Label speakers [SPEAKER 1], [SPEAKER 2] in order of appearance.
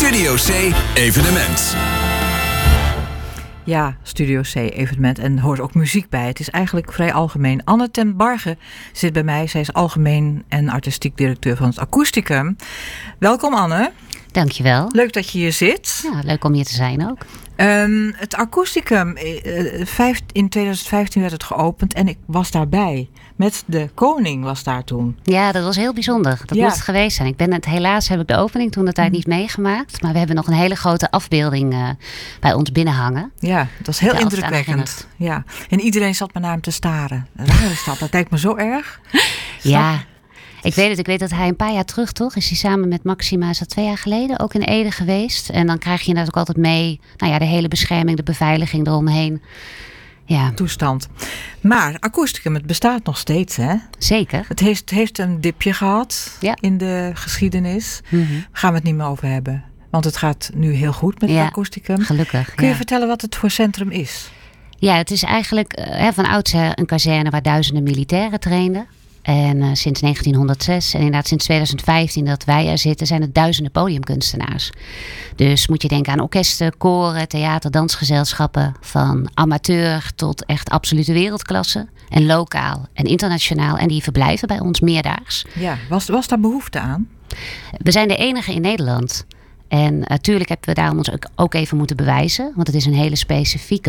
[SPEAKER 1] Studio C Evenement.
[SPEAKER 2] Ja, Studio C Evenement en er hoort ook muziek bij. Het is eigenlijk vrij algemeen. Anne ten Barge zit bij mij. Zij is algemeen en artistiek directeur van het Akoesticum. Welkom Anne.
[SPEAKER 3] Dankjewel.
[SPEAKER 2] Leuk dat je hier zit.
[SPEAKER 3] Ja, leuk om hier te zijn ook.
[SPEAKER 2] Het Akoesticum, in 2015 werd het geopend en ik was daarbij. Met de koning was daar toen.
[SPEAKER 3] Ja, dat was heel bijzonder. Dat moet het geweest zijn. Helaas heb ik de opening toen de tijd niet meegemaakt. Maar we hebben nog een hele grote afbeelding bij ons binnen hangen.
[SPEAKER 2] Ja, dat was heel indrukwekkend. Ja. En iedereen zat maar naar hem te staren. Raar is dat. Dat lijkt me zo erg.
[SPEAKER 3] Ja. Ik weet dat hij een paar jaar terug, toch? Is hij samen met Maxima, is dat 2 jaar geleden, ook in Ede geweest. En dan krijg je inderdaad ook altijd mee, de hele bescherming, de beveiliging eromheen. Ja.
[SPEAKER 2] Toestand. Maar Akoesticum, het bestaat nog steeds, hè?
[SPEAKER 3] Zeker.
[SPEAKER 2] Het heeft een dipje gehad in de geschiedenis. Daar gaan we het niet meer over hebben. Want het gaat nu heel goed met het Akoesticum.
[SPEAKER 3] Gelukkig.
[SPEAKER 2] Kun je vertellen wat het voor centrum is?
[SPEAKER 3] Ja, het is eigenlijk van oudsher een kazerne waar duizenden militairen trainden. En sinds 1906 en inderdaad sinds 2015 dat wij er zitten, zijn het duizenden podiumkunstenaars. Dus moet je denken aan orkesten, koren, theater, dansgezelschappen. Van amateur tot echt absolute wereldklasse. En lokaal en internationaal. En die verblijven bij ons meerdaags.
[SPEAKER 2] Ja, was daar behoefte aan?
[SPEAKER 3] We zijn de enige in Nederland. En natuurlijk hebben we daarom ons ook even moeten bewijzen. Want het is een hele specifieke